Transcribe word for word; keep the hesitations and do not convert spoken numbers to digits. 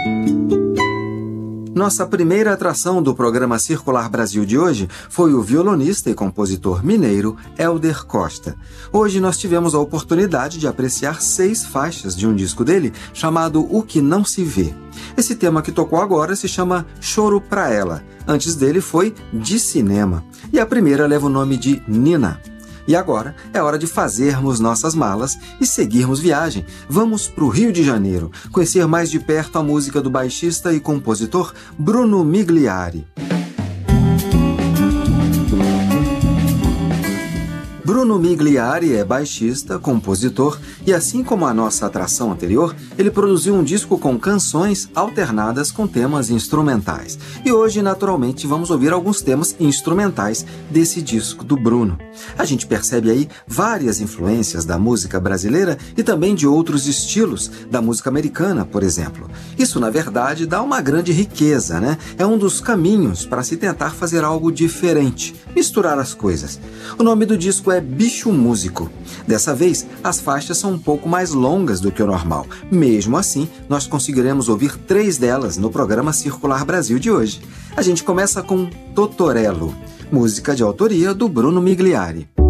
Nossa primeira atração do programa Circular Brasil de hoje foi o violonista e compositor mineiro Hélder Costa. Hoje nós tivemos a oportunidade de apreciar seis faixas de um disco dele chamado O Que Não Se Vê. Esse tema que tocou agora se chama Choro Pra Ela. Antes dele foi De Cinema. E a primeira leva o nome de Nina. E agora é hora de fazermos nossas malas e seguirmos viagem. Vamos para o Rio de Janeiro, conhecer mais de perto a música do baixista e compositor Bruno Migliari. Bruno Migliari é baixista, compositor e, assim como a nossa atração anterior, ele produziu um disco com canções alternadas com temas instrumentais. E hoje, naturalmente, vamos ouvir alguns temas instrumentais desse disco do Bruno. A gente percebe aí várias influências da música brasileira e também de outros estilos, da música americana, por exemplo. Isso, na verdade, dá uma grande riqueza, né? É um dos caminhos para se tentar fazer algo diferente, misturar as coisas. O nome do disco é Bicho Músico. Dessa vez, as faixas são um pouco mais longas do que o normal. Mesmo assim, nós conseguiremos ouvir três delas no programa Circular Brasil de hoje. A gente começa com Totorello, música de autoria do Bruno Migliari.